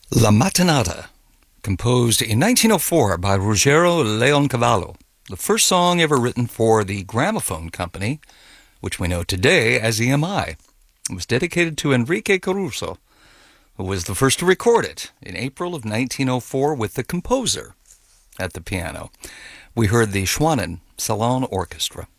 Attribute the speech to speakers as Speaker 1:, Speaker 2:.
Speaker 1: La Mattinata, composed in 1904 by Ruggero Leoncavallo, the first song ever written for the Gramophone Company, which we know today as EMI. It was dedicated to Enrique Caruso, who was the first to record it in April of 1904 with the composer at the piano. We heard the Schwanen Salon Orchestra.